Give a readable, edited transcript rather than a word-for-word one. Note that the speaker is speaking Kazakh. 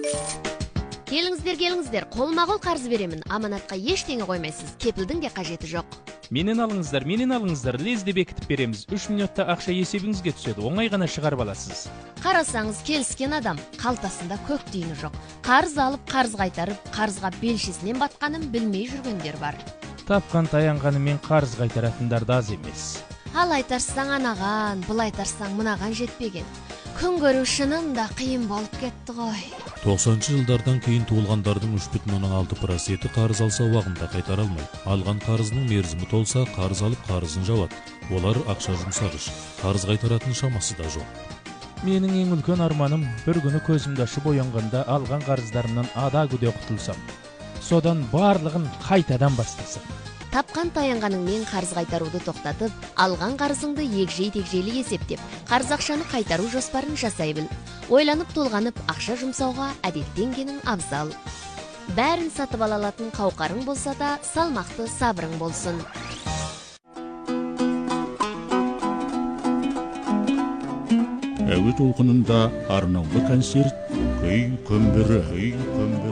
Келіңіздер, қолма-қол қарыз беремін. Аманатқа ештеңе қоймайсыз. Кепілдің де қажеті жоқ. Менен алыңыздар, лезде бекітіп береміз. 3 минутта ақша есебіңізге түседі. Оңай ғана шығарып аласыз. Қарасаңыз, келіскен адам, қалтасында көк тиыны жоқ. Қарыз алып, қарыз қайтарып, қарызға белшесінен батқанын білмей жүргендер бар. Тапқан таянғанымен қарыз қайтаратындар да аз емес. Ал айтарсаң анаған, бұл айтарсаң мынаған жетпеген. Күн көру шынында қиын болып кетті ғой. 90-шы жылдардан кейін туылғандардың 3,6% қарыз алса уақытында қайтара алмайды. Алған қарызының мерзімі толса, қарыз алып қарызын жабады. Олар ақша жұмсағыш, қарыз қайтаратын шамасы да жоқ. Менің ең үлкен арманым бір күні көзімді ашып оянғанда алған қарыздарымнан ада күде құтылсам. Содан барлығын қайтадан бастасам. Тапқан таянғаныңмен қарыз қайтаруды тоқтатып, алған қарызыңды егжей-тегжейлі есептеп, қарыз ақшаны қайтару жоспарын жасай біл. Ойланып толғанып ақша жұмсауға әдеттенгенің абзал. Бәрін сатып ала алатын қауқарың болса да, салмақты сабырың болсын. Әуе толқынында арнаулы концерт, көй көмбірі.